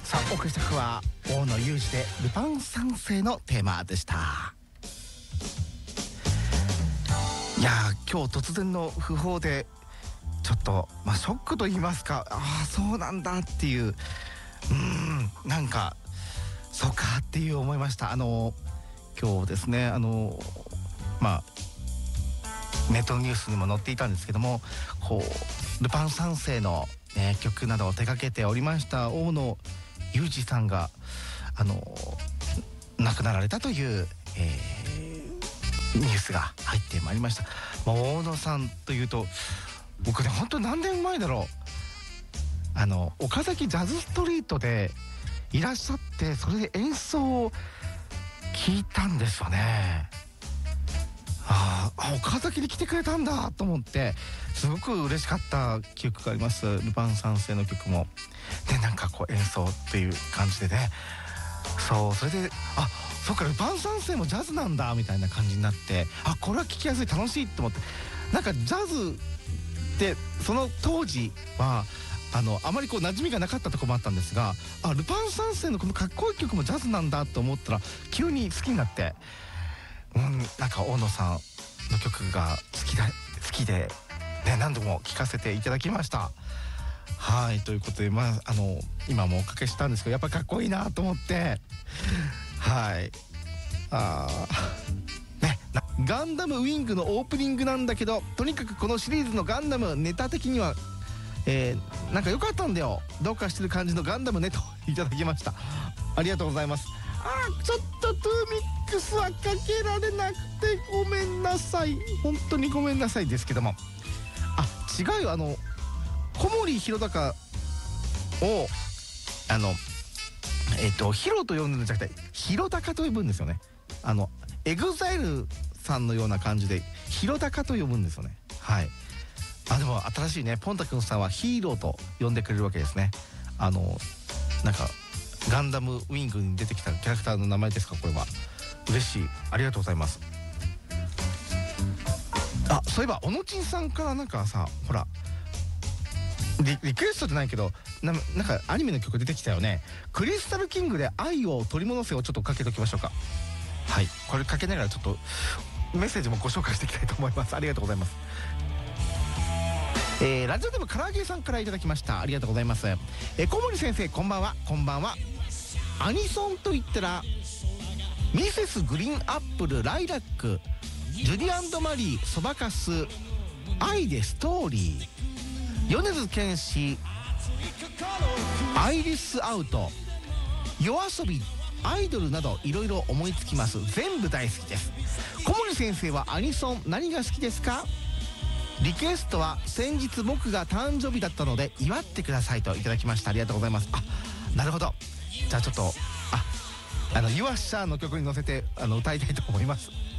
さあお送りした曲は大野雄二でルパン三世のテーマでした。いや今日突然の訃報でちょっと、ショックと言いますか、そうなんだっていう、なんかそうかっていう思いました。今日ですねネットのニュースにも載っていたんですけども、こうルパン三世の、曲などを手掛けておりました大野雄二さんが亡くなられたという、ニュースが入ってまいりました。大野さんというと僕ね本当何年前だろう、岡崎ジャズストリートでいらっしゃって、それで演奏を聞いたんですよね。岡崎に来てくれたんだと思ってすごく嬉しかった記憶があります。ルパン三世の曲もでなんかこう演奏っていう感じでね、それでそうかルパン三世もジャズなんだみたいな感じになって、これは聴きやすい楽しいと思って、なんかジャズってその当時はあまりこう馴染みがなかったところもあったんですが、ルパン三世のこのかっこいい曲もジャズなんだと思ったら急に好きになって、なんか大野さんの曲が好きで、何度も聴かせていただきました。はいということで今もおかけしたんですけど、やっぱかっこいいなと思ってガンダムウィングのオープニングなんだけど、とにかくこのシリーズのガンダムネタ的にはなんか良かったんだよ、どうかしてる感じのガンダムねといただきました。ありがとうございます。ちょっとトゥーミックスはかけられなくてごめんなさい、本当にごめんなさいですけども、違うよ、小森弘隆をヒロと呼んでるんじゃなくて弘隆と呼ぶんですよね。エグザイルさんのような感じで弘隆と呼ぶんですよね。でも新しいね、ポンタ君さんはヒーローと呼んでくれるわけですね。なんかガンダムウィングに出てきたキャラクターの名前ですか、これは。嬉しい、ありがとうございます。そういえばおのちんさんからなんかさ、ほらリクエストじゃないけどなんかアニメの曲出てきたよね。クリスタルキングで愛を取り戻せをちょっとかけときましょうか。これかけながらちょっとメッセージもご紹介していきたいと思います。ありがとうございます。ラジオでも唐揚げさんからいただきました。ありがとうございます。小森先生こんばんは。こんばんは。アニソンといったらミセスグリーンアップル、ライラック、ジュディ&マリー、そばかす、愛でストーリー、米津玄師、アイリスアウト、夜遊び、アイドルなどいろいろ思いつきます。全部大好きです。小森先生はアニソン何が好きですか？リクエストは先日僕が誕生日だったので祝ってくださいといただきました。ありがとうございます。なるほど。じゃあちょっとユアッシャーの曲に乗せて歌いたいと思います。